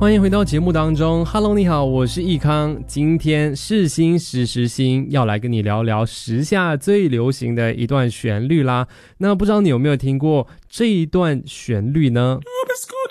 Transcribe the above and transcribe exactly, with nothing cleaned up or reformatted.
欢迎回到节目当中 Hello 你好，我是易康。今天是星时时星要来跟你聊聊时下最流行的一段旋律啦。那不知道你有没有听过这一段旋律呢？